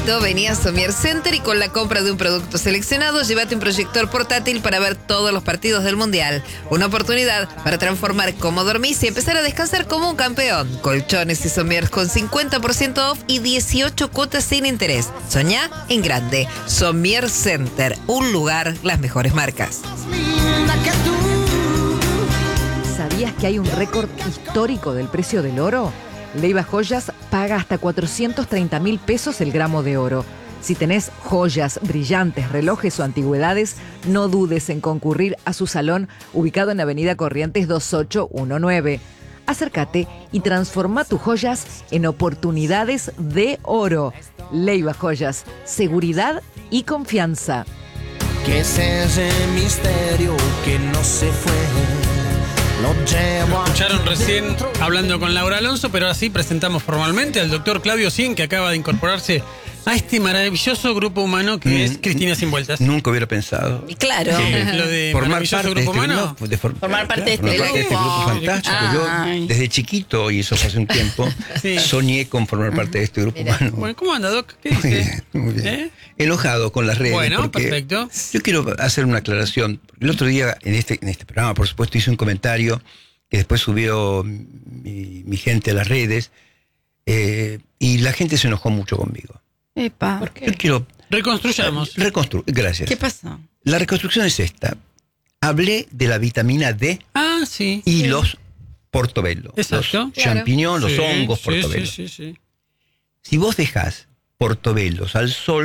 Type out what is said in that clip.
éxito, venía a Sommier Center y con la compra de un producto seleccionado, llévate un proyector portátil para ver todos los partidos del Mundial. Una oportunidad para transformar cómo dormís y empezar a descansar como un campeón. Colchones y Sommier con 50% off y 18 cuotas sin interés. Soñá en grande. Sommier Center, un lugar, las mejores marcas. ¿Sabías que hay un récord histórico del precio del oro? Leiva Joyas paga hasta 430.000 pesos el gramo de oro. Si tenés joyas, brillantes, relojes o antigüedades, no dudes en concurrir a su salón ubicado en Avenida Corrientes 2819. Acércate y transforma tus joyas en oportunidades de oro. Leiva Joyas, seguridad y confianza. ¿Qué es ese misterio que no se fue? Lo escucharon recién hablando con Laura Alonso, pero ahora sí presentamos formalmente al doctor Claudio Cien, que acaba de incorporarse a este maravilloso grupo humano que es Cristina Sin Vueltas. Nunca hubiera pensado. Y claro. Lo de Formar maravilloso parte grupo de este humano. Formar parte de este grupo fantástico. Ay. Yo, desde chiquito, y eso fue hace un tiempo, Sí. soñé con formar parte de este grupo humano. Bueno, ¿cómo anda, Doc? ¿Qué Muy dice? bien, muy bien. Enojado con las redes. Bueno, porque perfecto. Yo quiero hacer una aclaración. El otro día, en este programa, por supuesto, hice un comentario que después subió mi gente a las redes, y la gente se enojó mucho conmigo. Epa. ¿Por qué? Yo quiero Reconstruyamos. Gracias. ¿Qué pasó? La reconstrucción es esta. Hablé de la vitamina D Ah, sí. y los portobello. Exacto. Los champiñones, los Sí, hongos sí, portobello. sí. Si vos dejás portobellos al sol,